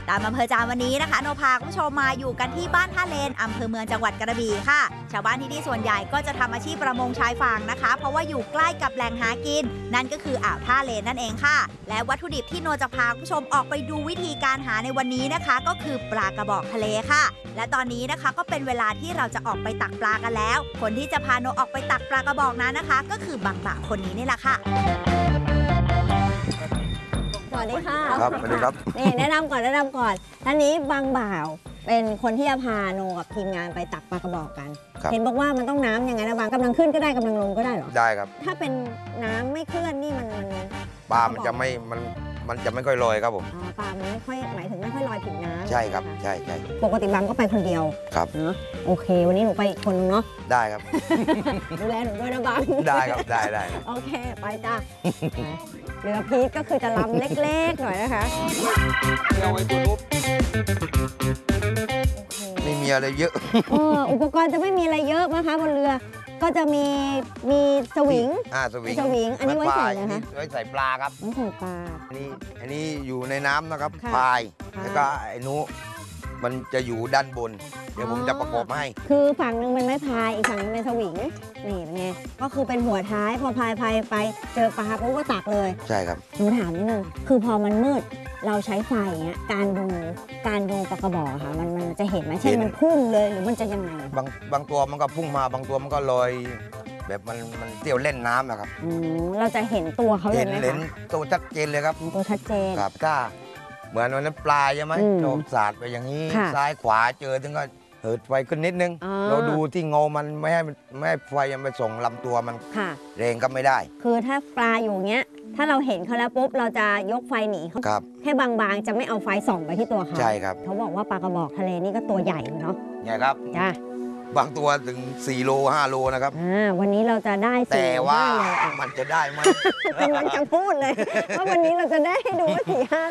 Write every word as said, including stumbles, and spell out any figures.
ตามอำเภอจามวันนี้นะคะโนพาคุณผู้ชมมาอยู่กันที่บ้านท่าเลนอำเภอเมืองจังหวัดกระบี่ค่ะชาวบ้านที่นี่ส่วนใหญ่ก็จะทำอาชีพประมงชายฝั่งนะคะเพราะว่าอยู่ใกล้กับแหล่งหากินนั่นก็คืออ่าวท่าเลนนั่นเองค่ะและวัตถุดิบที่โนจะพาคุณผู้ชมออกไปดูวิธีการหาในวันนี้นะคะก็คือปลากระบอกทะเลค่ะและตอนนี้นะคะก็เป็นเวลาที่เราจะออกไปตักปลากันแล้วคนที่จะพาโนออกไปตักปลากระบอกนั้นนะคะก็คือบางบะคนนี้นี่แหละค่ะสวัสดีค่ะครับสวัสดีครับนี่แนะนำก่อนแนะนำก่อนท่านนี้บางบ่าวเป็นคนที่จะพาโนกับทีมงานไปตักปลากระบอกกันเห็นบอกว่ามันต้องน้ำยังไงนะบางกำลังขึ้นก็ได้กำลังลงก็ได้หรอได้ครับถ้าเป็นน้ำไม่เคลื่อนนี่มันมันปลามันจะไม่มันมันจะไม่ค่อยลอยครับผมอ๋อปลามันไม่ค่อยหมายถึงไม่ค่อยลอยผิวน้ำใช่ครับใช่ใช่ปกติบางก็ไปคนเดียวครับเนาะโอเควันนี้หนูไปอีกคนนึงเนาะได้ครับดูแลหนูด้วยนะบางได้ครับได้ได้โอเคไปจ้าเรือพีทก็คือจะลำเล็กๆหน่อยนะคะเอาไว้ตัวนุ๊บไม่มีอะไรเยอะอุปกรณ์จะไม่มีอะไรเยอะนะคะบนเรือก็จะมีมีสวิงอ่าสวิงสวิงอันนี้ไว้ใส่นะคะไว้ใส่ปลาครับไว้ใส่ปลาอันนี้อันนี้อยู่ในน้ำนะครับพายแล้วก็ไอ้นู้มันจะอยู่ด้านบนเดี๋ยวผมจะประกอบให้คือฝั่งหนึ่งเป็นไม้พายอีกฝั่งนึงเป็นสวิงนี่เป็นไงก็คือเป็นหัวท้ายพอพายพายไปเจอปลาปุ๊บก็ตักเลยใช่ครับหนูถามนิดนึงคือพอมันมืดเราใช้ไฟเงี้ยการดูการดูปลากระบอกค่ะมันมันจะเห็นไหมเช่นมันพุ่งเลยหรือมันจะยังไงบางบางตัวมันก็พุ่งมาบางตัวมันก็ลอยแบบมันมันเที่ยวเล่นน้ำนะครับอืมเราจะเห็นตัวเขาเลยไหมคะเห็นตัวชัดเจนเลยครับตัวชัดเจนครับถ้าเหมือนวันนั้นปลาใช่ไหมโดนสาดไปอย่างนี้ซ้ายขวาเจอถึงก็เหิดไฟขึ้นนิดนึงเราดูที่เงามันไม่ให้ไม่ให้ไฟยังไปส่งลำตัวมันแรงก็ไม่ได้คือถ้าปลาอยู่เงี้ยถ้าเราเห็นเขาแล้วปุ๊บเราจะยกไฟหนีเขาแค่บางๆจะไม่เอาไฟส่องไปที่ตัวเขาใช่ครับเขาบอกว่าปลากระบอกทะเลนี่ก็ตัวใหญ่เนาะใหญ่ครับจ้าบางตัวถึงสี่โลห้าโลนะครับอ่าวันนี้เราจะได้แต่ว่ามันจะได้ไหมกำลังจะพูดเลยว่าวันนี้เราจะได้ดูว่าสี่ห้า